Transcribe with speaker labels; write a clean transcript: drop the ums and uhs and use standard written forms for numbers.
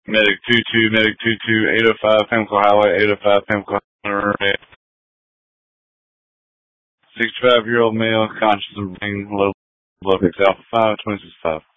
Speaker 1: Medic 22, Medic 22, 805 Pamlico Highway, 805 Pamlico Highway. 65-year-old male, conscious of being low blood pressure, Alpha 5, 26.5.